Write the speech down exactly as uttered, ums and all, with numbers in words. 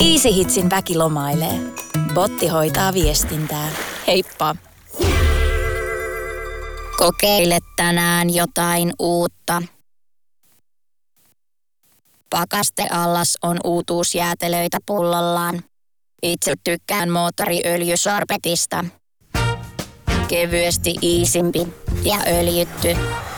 Easy Hitsin väki lomailee. Botti hoitaa viestintää. Heippa! Kokeile tänään jotain uutta. Pakasteallas on uutuusjäätelöitä pullollaan. Itse tykkään moottoriöljysorbetista. Kevyesti iisimpi ja öljytty.